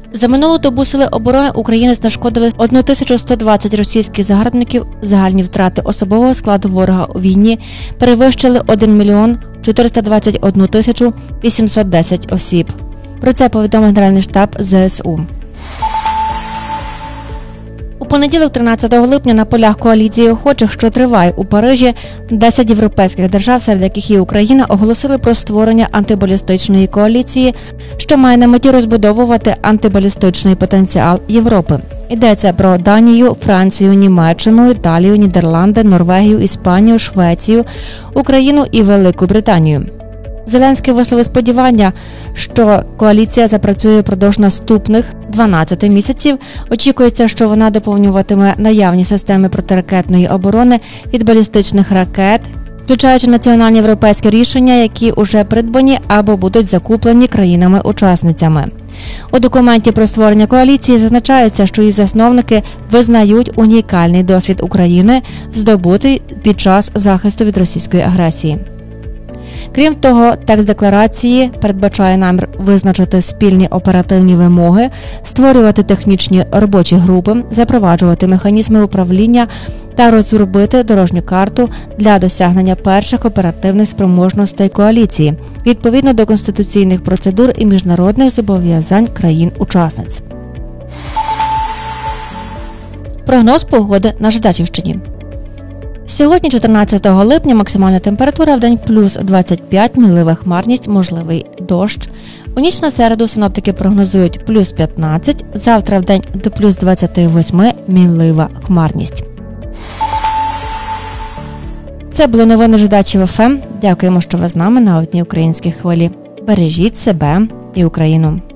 За минулу добу Сили оборони України знешкодили 1120 російських загарбників. Загальні втрати особового складу ворога у війні перевищили 1 мільйон 421 тисячу 810 осіб. Про це повідомив Генеральний штаб ЗСУ. У понеділок, 13 липня, на полях коаліції охочих, що триває у Парижі, 10 європейських держав, серед яких і Україна, оголосили про створення антибалістичної коаліції, що має на меті розбудовувати антибалістичний потенціал Європи. Йдеться про Данію, Францію, Німеччину, Італію, Нідерланди, Норвегію, Іспанію, Швецію, Україну і Велику Британію. Зеленський висловив сподівання, що коаліція запрацює впродовж наступних 12 місяців. Очікується, що вона доповнюватиме наявні системи протиракетної оборони від балістичних ракет, включаючи національні європейські рішення, які уже придбані або будуть закуплені країнами-учасницями. У документі про створення коаліції зазначається, що її засновники визнають унікальний досвід України, здобутий під час захисту від російської агресії. Крім того, текст декларації передбачає намір визначити спільні оперативні вимоги, створювати технічні робочі групи, запроваджувати механізми управління та розробити дорожню карту для досягнення перших оперативних спроможностей коаліції, відповідно до конституційних процедур і міжнародних зобов'язань країн-учасниць. Прогноз погоди на Жидачівщині. Сьогодні, 14 липня, максимальна температура в день плюс 25, мінлива хмарність, можливий дощ. У ніч на середу синоптики прогнозують плюс 15, завтра в день до плюс 28, мінлива хмарність. Це були новини Жидачів ФМ. Дякуємо, що ви з нами на одній українській хвилі. Бережіть себе і Україну.